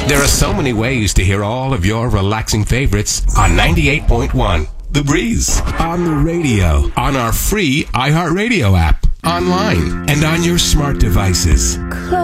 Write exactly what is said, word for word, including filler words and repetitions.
There are so many ways to hear all of your relaxing favorites on ninety-eight point one The Breeze. On the radio, on our free iHeartRadio app, online, and on your smart devices.